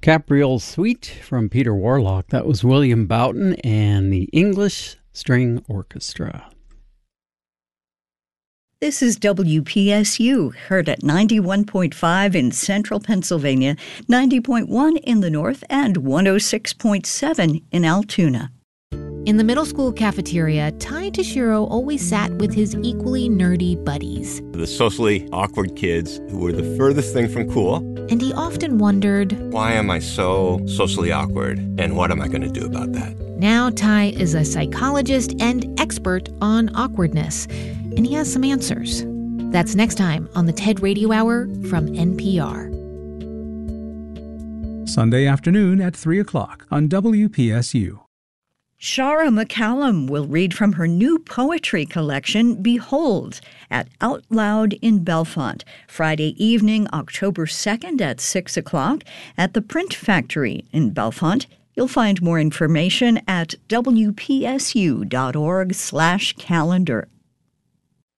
Capriole Suite from Peter Warlock. That was William Boughton and the English String Orchestra. This is WPSU, heard at 91.5 in central Pennsylvania, 90.1 in the north, and 106.7 in Altoona. In the middle school cafeteria, Ty Tashiro always sat with his equally nerdy buddies. The socially awkward kids who were the furthest thing from cool. And he often wondered, why am I so socially awkward, and what am I going to do about that? Now Ty is a psychologist and expert on awkwardness, and he has some answers. That's next time on the TED Radio Hour from NPR. Sunday afternoon at 3 o'clock on WPSU. Shara McCallum will read from her new poetry collection, Behold, at Out Loud in Bellefonte, Friday evening, October 2nd at 6 o'clock at the Print Factory in Bellefonte. You'll find more information at wpsu.org/calendar.